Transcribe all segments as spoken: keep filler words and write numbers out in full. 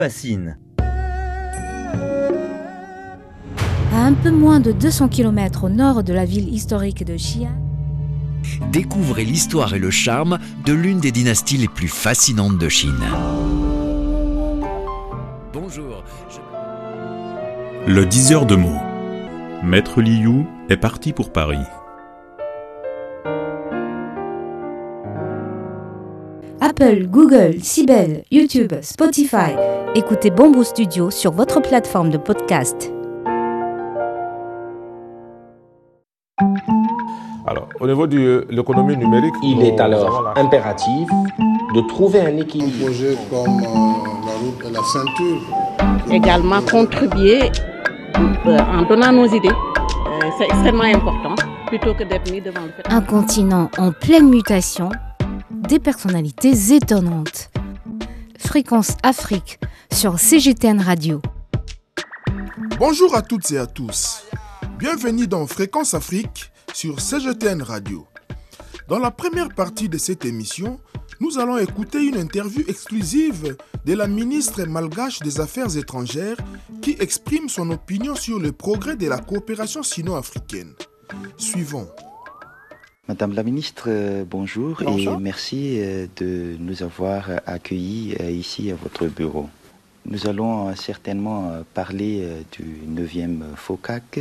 fascine. À un peu moins de deux cents kilomètres au nord de la ville historique de Xi'an, découvrez l'histoire et le charme de l'une des dynasties les plus fascinantes de Chine. Bonjour. Je... Le diseur de mots. Maître Liu est parti pour Paris. Apple, Google, Sibel, YouTube, Spotify. Écoutez Bamboo Studio sur votre plateforme de podcast. Alors, au niveau de l'économie numérique, il est alors la... impératif de trouver un équilibre. Un projet comme euh, la route et la ceinture. Également contribuer euh, en donnant nos idées. Euh, c'est extrêmement important, plutôt que d'être mis devant le fait. Un continent en pleine mutation, des personnalités étonnantes. Fréquence Afrique sur C G T N Radio. Bonjour à toutes et à tous. Bienvenue dans Fréquence Afrique sur C G T N Radio. Dans la première partie de cette émission, nous allons écouter une interview exclusive de la ministre malgache des Affaires étrangères qui exprime son opinion sur le progrès de la coopération sino-africaine. Suivons. Madame la ministre, euh, bonjour, bonjour et merci euh, de nous avoir accueillis euh, ici à votre bureau. Nous allons euh, certainement euh, parler euh, du neuvième FOCAC,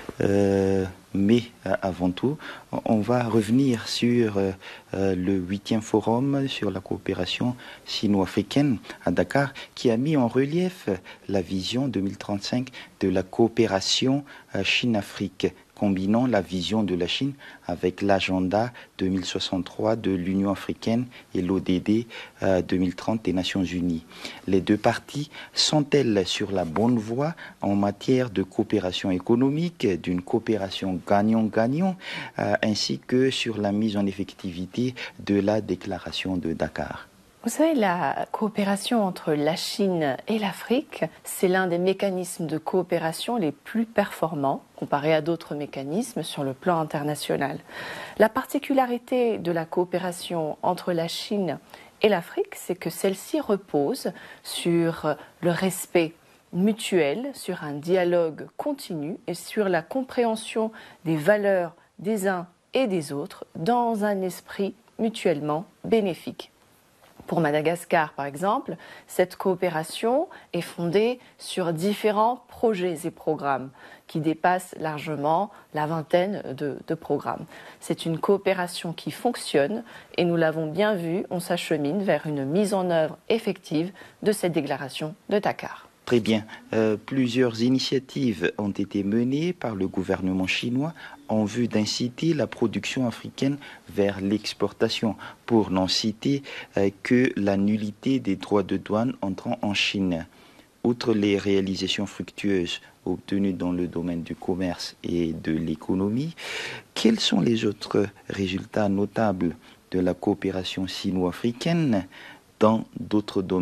euh, mais euh, avant tout, on va revenir sur euh, euh, le huitième forum sur la coopération sino-africaine à Dakar, qui a mis en relief la vision deux mille trente-cinq de la coopération euh, Chine-Afrique, combinant la vision de la Chine avec l'agenda deux mille soixante-trois de l'Union africaine et l'O D D euh, deux mille trente des Nations unies. Les deux parties sont-elles sur la bonne voie en matière de coopération économique, d'une coopération gagnant-gagnant, euh, ainsi que sur la mise en effectivité de la déclaration de Dakar? Vous savez, la coopération entre la Chine et l'Afrique, c'est l'un des mécanismes de coopération les plus performants comparé à d'autres mécanismes sur le plan international. La particularité de la coopération entre la Chine et l'Afrique, c'est que celle-ci repose sur le respect mutuel, sur un dialogue continu et sur la compréhension des valeurs des uns et des autres dans un esprit mutuellement bénéfique. Pour Madagascar, par exemple, cette coopération est fondée sur différents projets et programmes qui dépassent largement la vingtaine de, de programmes. C'est une coopération qui fonctionne et nous l'avons bien vu, on s'achemine vers une mise en œuvre effective de cette déclaration de Dakar. Très bien. Euh, plusieurs initiatives ont été menées par le gouvernement chinois en vue d'inciter la production africaine vers l'exportation, pour n'en citer euh, que la nullité des droits de douane entrant en Chine. Outre les réalisations fructueuses obtenues dans le domaine du commerce et de l'économie, quels sont les autres résultats notables de la coopération sino-africaine dans d'autres domaines ?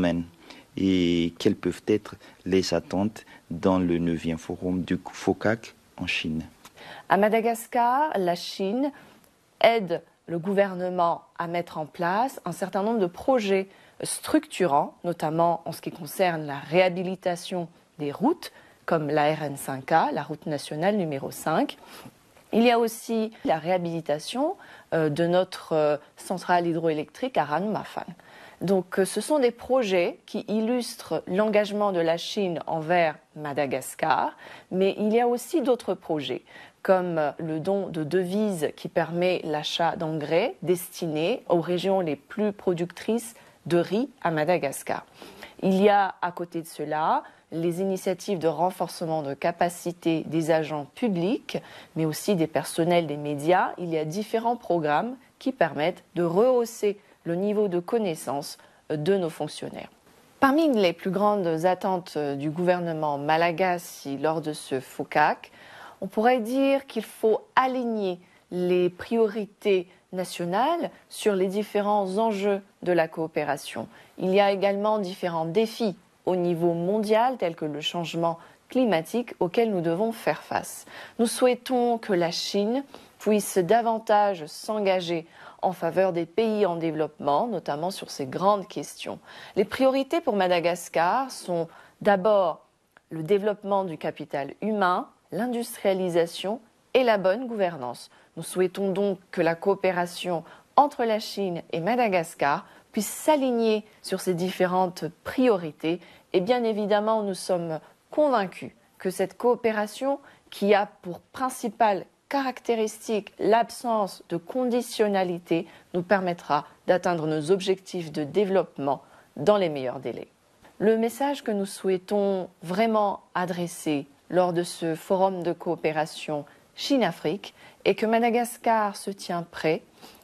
Et quelles peuvent être les attentes dans le neuvième forum du FOCAC en Chine? À Madagascar, la Chine aide le gouvernement à mettre en place un certain nombre de projets structurants, notamment en ce qui concerne la réhabilitation des routes, comme la R N cinq A, la route nationale numéro cinq. Il y a aussi la réhabilitation euh, de notre euh, centrale hydroélectrique à Ranmafan. Donc ce sont des projets qui illustrent l'engagement de la Chine envers Madagascar, mais il y a aussi d'autres projets, comme le don de devises qui permet l'achat d'engrais destinés aux régions les plus productrices de riz à Madagascar. Il y a à côté de cela les initiatives de renforcement de capacité des agents publics, mais aussi des personnels des médias. Il y a différents programmes qui permettent de rehausser le niveau de connaissance de nos fonctionnaires. Parmi les plus grandes attentes du gouvernement malagasy lors de ce FOCAC, on pourrait dire qu'il faut aligner les priorités nationales sur les différents enjeux de la coopération. Il y a également différents défis au niveau mondial, tels que le changement climatique auquel nous devons faire face. Nous souhaitons que la Chine puisse davantage s'engager en faveur des pays en développement, notamment sur ces grandes questions. Les priorités pour Madagascar sont d'abord le développement du capital humain, l'industrialisation et la bonne gouvernance. Nous souhaitons donc que la coopération entre la Chine et Madagascar puisse s'aligner sur ces différentes priorités. Et bien évidemment, nous sommes convaincus que cette coopération, qui a pour principale caractéristique l'absence de conditionnalité, nous permettra d'atteindre nos objectifs de développement dans les meilleurs délais. Le message que nous souhaitons vraiment adresser lors de ce forum de coopération Chine-Afrique est que Madagascar se tient prêt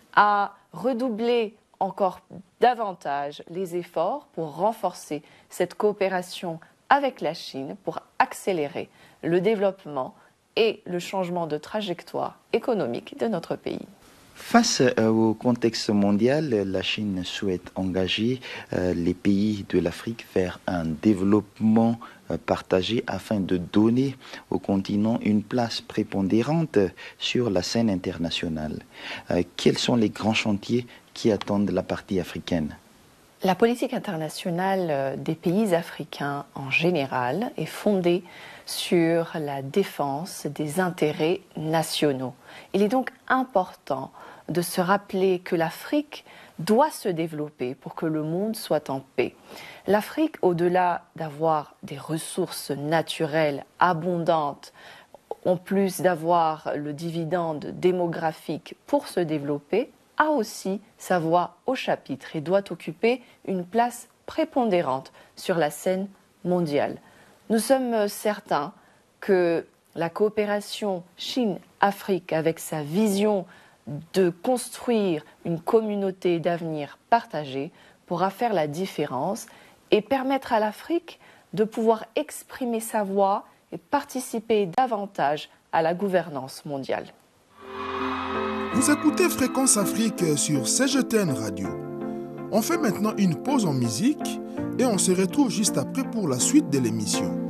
à redoubler encore davantage les efforts pour renforcer cette coopération avec la Chine, pour accélérer le développement et le changement de trajectoire économique de notre pays. Face au contexte mondial, la Chine souhaite engager euh, les pays de l'Afrique vers un développement euh, partagé afin de donner au continent une place prépondérante sur la scène internationale. Euh, quels sont les grands chantiers qui attendent la partie africaine ? La politique internationale des pays africains en général est fondée sur la défense des intérêts nationaux. Il est donc important de se rappeler que l'Afrique doit se développer pour que le monde soit en paix. L'Afrique, au-delà d'avoir des ressources naturelles abondantes, en plus d'avoir le dividende démographique pour se développer, a aussi sa voix au chapitre et doit occuper une place prépondérante sur la scène mondiale. Nous sommes certains que la coopération Chine-Afrique, avec sa vision de construire une communauté d'avenir partagée, pourra faire la différence et permettre à l'Afrique de pouvoir exprimer sa voix et participer davantage à la gouvernance mondiale. Vous écoutez Fréquence Afrique sur C G T N Radio. On fait maintenant une pause en musique et on se retrouve juste après pour la suite de l'émission.